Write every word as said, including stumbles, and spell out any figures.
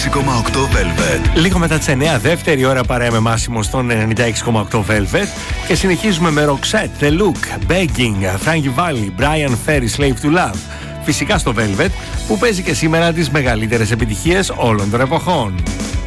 κόμμα οκτώ Velvet. Λίγο μετά τις εννιά, δεύτερη ώρα παρέα με Μάσιμο στον ενενήντα έξι κόμμα οκτώ Velvet. Και συνεχίζουμε με Roxette, The Look, Begging, Frankie Valli, Brian Ferry, Slave to Love. Φυσικά στο Velvet, που παίζει και σήμερα τις μεγαλύτερες επιτυχίες όλων των εποχών.